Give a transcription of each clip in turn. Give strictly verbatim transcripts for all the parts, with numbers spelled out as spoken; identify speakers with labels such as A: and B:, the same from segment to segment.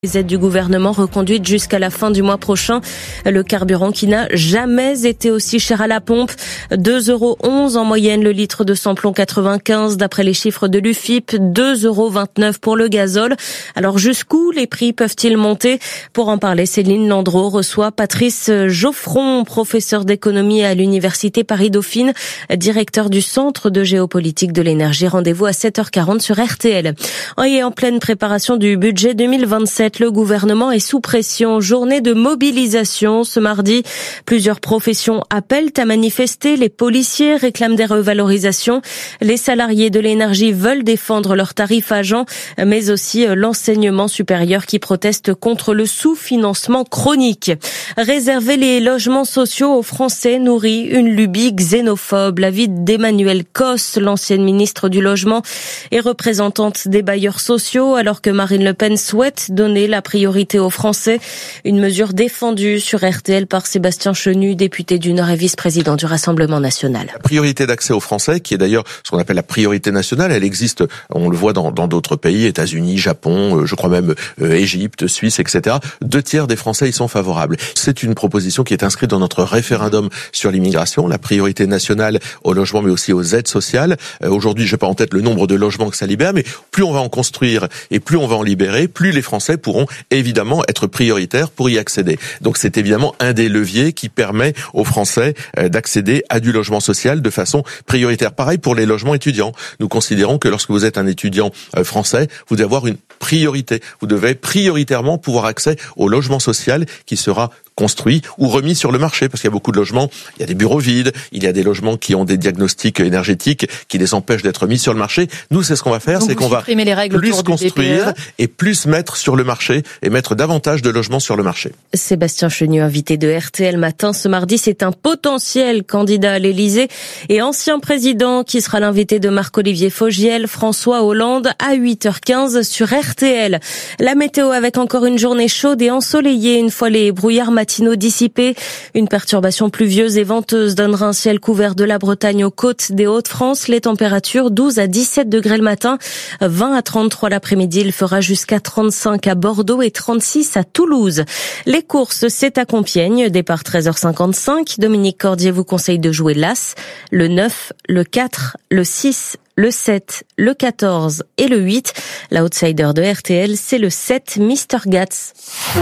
A: Les aides du gouvernement reconduites jusqu'à la fin du mois prochain. Le carburant qui n'a jamais été aussi cher à la pompe. deux euros onze en moyenne le litre de samplon quatre-vingt-quinze d'après les chiffres de l'U F I P. deux euros vingt-neuf pour le gazole. Alors jusqu'où les prix peuvent-ils monter? Pour en parler, Céline Landreau reçoit Patrice Geoffron, professeur d'économie à l'université Paris-Dauphine, directeur du Centre de géopolitique de l'énergie. Rendez-vous à sept heures quarante sur R T L. Et en pleine préparation du budget deux mille vingt-sept, le gouvernement est sous pression. Journée de mobilisation ce mardi. Plusieurs professions appellent à manifester. Les policiers réclament des revalorisations. Les salariés de l'énergie veulent défendre leurs tarifs agents, mais aussi l'enseignement supérieur qui proteste contre le sous-financement chronique. Réserver les logements sociaux aux Français nourrit une lubie xénophobe. L'avis d'Emmanuelle Cos, l'ancienne ministre du Logement et représentante des bailleurs sociaux, alors que Marine Le Pen souhaite donner la priorité aux Français. Une mesure défendue sur R T L par Sébastien Chenu, député du Nord et vice-président du Rassemblement national.
B: La priorité d'accès aux Français, qui est d'ailleurs ce qu'on appelle la priorité nationale, elle existe, on le voit dans, dans d'autres pays, États-Unis, Japon, je crois même euh, Égypte, Suisse, et cetera. Deux tiers des Français y sont favorables. C'est une proposition qui est inscrite dans notre référendum sur l'immigration, la priorité nationale au logement, mais aussi aux aides sociales. Euh, aujourd'hui, je n'ai pas en tête le nombre de logements que ça libère, mais plus on va en construire et plus on va en libérer, plus les Français pourront évidemment être prioritaires pour y accéder. Donc c'est évidemment un des leviers qui permet aux Français d'accéder à du logement social de façon prioritaire. Pareil pour les logements étudiants. Nous considérons que lorsque vous êtes un étudiant français, vous devez avoir une priorité. Vous devez prioritairement pouvoir accéder au logement social qui sera construit ou remis sur le marché, parce qu'il y a beaucoup de logements, il y a des bureaux vides, il y a des logements qui ont des diagnostics énergétiques qui les empêchent d'être mis sur le marché. Nous, c'est ce qu'on va faire,
A: Donc
B: c'est qu'on va plus construire et plus mettre sur le marché et mettre davantage de logements sur le marché.
A: Sébastien Chenu, invité de R T L Matin ce mardi, c'est un potentiel candidat à l'Élysée et ancien président qui sera l'invité de Marc-Olivier Fogiel, François Hollande à huit heures quinze sur R T L. La météo avec encore une journée chaude et ensoleillée une fois les brouillards matinaux dissipés. Une perturbation pluvieuse et venteuse donnera un ciel couvert de la Bretagne aux côtes des Hauts-de-France. Les températures douze à dix-sept degrés le matin, vingt à trente-trois l'après-midi. Il fera jusqu'à trente-cinq à Bordeaux et trente-six à Toulouse. Les courses, c'est à Compiègne. Départ treize heures cinquante-cinq. Dominique Cordier vous conseille de jouer l'As, le neuf, le quatre, le six, le sept, le quatorze et le huit. L'outsider de R T L, c'est le sept, Mister Gats.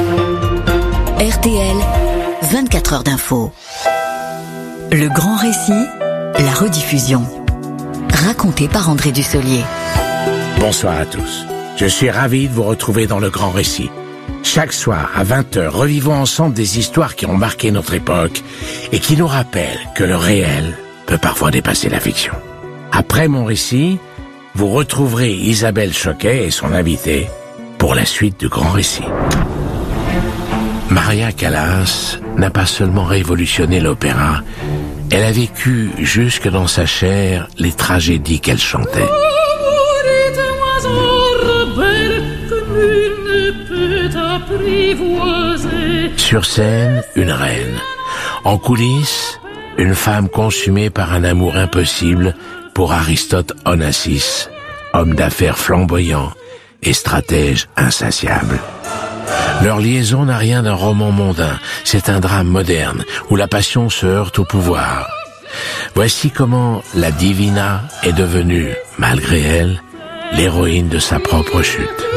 C: R T L, vingt-quatre heures d'info. Le grand récit, la rediffusion. Raconté par André Dussolier.
D: Bonsoir à tous. Je suis ravi de vous retrouver dans le grand récit. Chaque soir, à vingt heures, revivons ensemble des histoires qui ont marqué notre époque et qui nous rappellent que le réel peut parfois dépasser la fiction. Après mon récit, vous retrouverez Isabelle Choquet et son invité pour la suite du grand récit. Maria Callas n'a pas seulement révolutionné l'opéra, elle a vécu jusque dans sa chair les tragédies qu'elle chantait. Sur scène, une reine. En coulisses, une femme consumée par un amour impossible pour Aristote Onassis, homme d'affaires flamboyant et stratège insatiable. Leur liaison n'a rien d'un roman mondain, c'est un drame moderne où la passion se heurte au pouvoir. Voici comment la Divina est devenue, malgré elle, l'héroïne de sa propre chute.